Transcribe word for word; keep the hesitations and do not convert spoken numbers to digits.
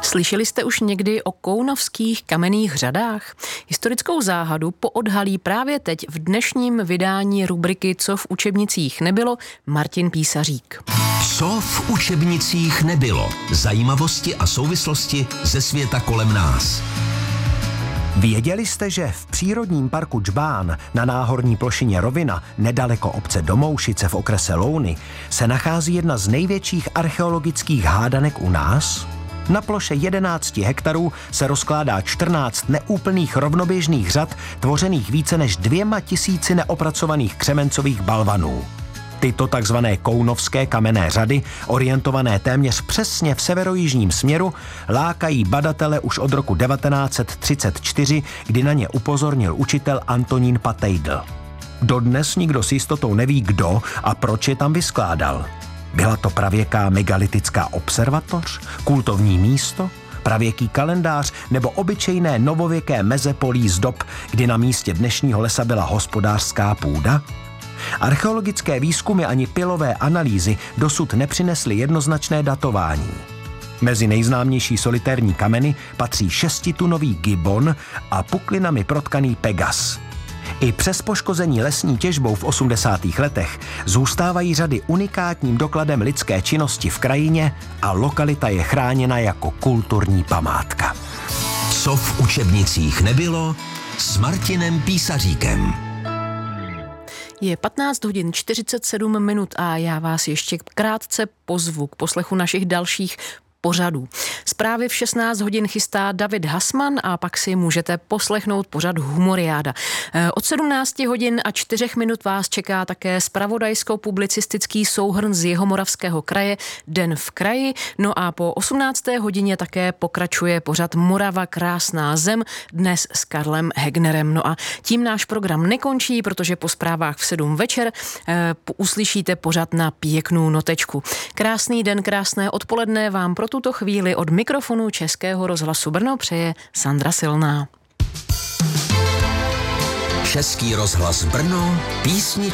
Slyšeli jste už někdy o kounovských kamenných řadách? Historickou záhadu poodhalí právě teď v dnešním vydání rubriky Co v učebnicích nebylo Martin Písařík. Co v učebnicích nebylo? Zajímavosti a souvislosti ze světa kolem nás. Věděli jste, že v přírodním parku Džbán na náhorní plošině Rovina, nedaleko obce Domoušice v okrese Louny, se nachází jedna z největších archeologických hádanek u nás? Na ploše jedenáct hektarů se rozkládá čtrnáct neúplných rovnoběžných řad, tvořených více než dvěma tisíci neopracovaných křemencových balvanů. Tyto takzvané kounovské kamenné řady, orientované téměř přesně v severojižním směru, lákají badatele už od roku devatenáct set třicet čtyři, kdy na ně upozornil učitel Antonín Patejdl. Dodnes nikdo s jistotou neví, kdo a proč je tam vyskládal. Byla to pravěká megalitická observatoř, kultovní místo, pravěký kalendář nebo obyčejné novověké mezepolí z dob, kdy na místě dnešního lesa byla hospodářská půda? Archeologické výzkumy ani pilové analýzy dosud nepřinesly jednoznačné datování. Mezi nejznámější solitérní kameny patří šestitunový gibbon a puklinami protkaný Pegas. I přes poškození lesní těžbou v osmdesátých letech zůstávají řady unikátním dokladem lidské činnosti v krajině a lokalita je chráněna jako kulturní památka. Co v učebnicích nebylo s Martinem Písaříkem. Je patnáct hodin čtyřicet sedm minut a já vás ještě krátce pozvu k poslechu našich dalších pořadů. Zprávy v šestnáct hodin chystá David Hasman a pak si můžete poslechnout pořad Humoriáda. Od sedmnáct hodin a čtyřech minut vás čeká také zpravodajsko-publicistický souhrn z Jihomoravského kraje Den v kraji. No a po osmnácté hodině také pokračuje pořad Morava krásná zem, dnes s Karlem Hegnerem. No a tím náš program nekončí, protože po zprávách v sedm večer eh, uslyšíte pořad Na pěknou notečku. Krásný den, krásné odpoledne vám pro tuto chvíli od mikrofonu Českého rozhlasu Brno přeje Sandra Silná. Český rozhlas Brno, písničky